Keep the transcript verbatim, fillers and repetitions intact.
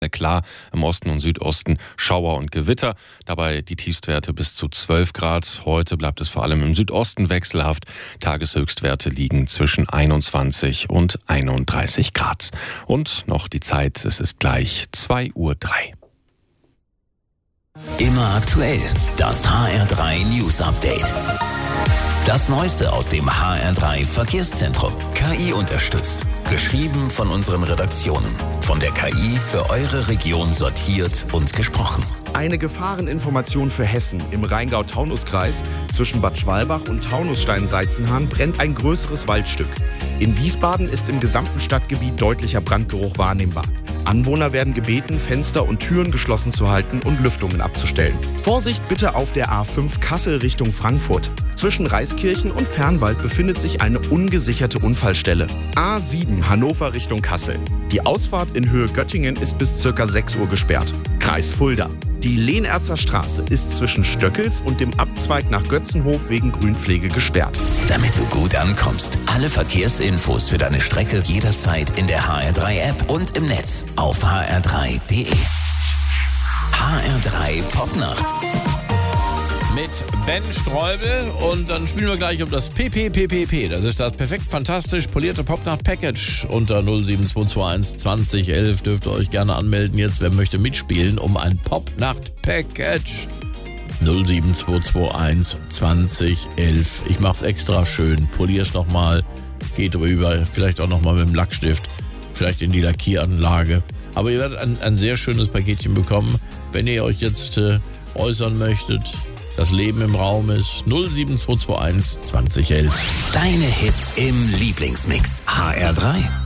Klar, im Osten und Südosten Schauer und Gewitter, dabei die Tiefstwerte bis zu zwölf Grad. Heute bleibt es vor allem im Südosten wechselhaft. Tageshöchstwerte liegen zwischen einundzwanzig und einunddreißig Grad. Und noch die Zeit, es ist gleich zwei Uhr drei. Immer aktuell, das H R drei News Update. Das Neueste aus dem H R drei Verkehrszentrum. K I unterstützt. Geschrieben von unseren Redaktionen. Von der K I für eure Region sortiert und gesprochen. Eine Gefahreninformation für Hessen. Im Rheingau-Taunus-Kreis zwischen Bad Schwalbach und Taunusstein-Seizenhahn brennt ein größeres Waldstück. In Wiesbaden ist im gesamten Stadtgebiet deutlicher Brandgeruch wahrnehmbar. Anwohner werden gebeten, Fenster und Türen geschlossen zu halten und Lüftungen abzustellen. Vorsicht bitte auf der A fünf Kassel Richtung Frankfurt. Zwischen Reiskirchen und Fernwald befindet sich eine ungesicherte Unfallstelle. A sieben Hannover Richtung Kassel. Die Ausfahrt in Höhe Göttingen ist bis ca. sechs Uhr gesperrt. Kreis Fulda. Die Lehnerzer Straße ist zwischen Stöckels und dem Abzweig nach Götzenhof wegen Grünpflege gesperrt. Damit du gut ankommst, alle Verkehrsinfos für deine Strecke jederzeit in der H R drei App und im Netz auf h r drei punkt d e. H R drei Popnacht. Mit Ben Streubel und dann spielen wir gleich um das P P P P P. Das ist das perfekt fantastisch polierte Popnacht-Package. Unter null sieben zwei zwei eins zwanzig elf dürft ihr euch gerne anmelden jetzt, wer möchte mitspielen um ein Popnacht-Package. null sieben zwei zwei eins zwanzig elf. Ich mach's extra schön, polier's nochmal, geht rüber, vielleicht auch nochmal mit dem Lackstift, vielleicht in die Lackieranlage. Aber ihr werdet ein, ein sehr schönes Paketchen bekommen, wenn ihr euch jetzt äh, äußern möchtet. Das Leben im Raum ist null sieben zwei zwei eins zwanzig elf. Deine Hits im Lieblingsmix. H R drei.